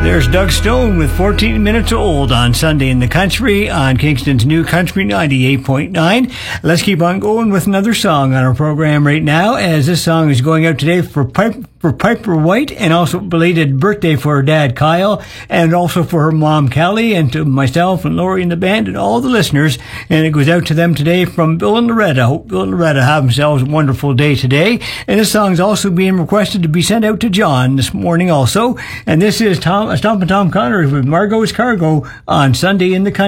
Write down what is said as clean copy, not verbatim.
There's Doug Stone with 14 Minutes Old on Sunday in the Country on Kingston's New Country 98.9. Let's keep on going with another song on our program right now, as this song is going out today for Piper White, and also belated birthday for her dad Kyle, and also for her mom Callie, and to myself and Lori and the band and all the listeners. And it goes out to them today from Bill and Loretta. Hope Bill and Loretta have themselves a wonderful day today. And this song's also being requested to be sent out to John this morning also. And this is Stompin' Tom Connors with Margot's Cargo on Sunday in the Country.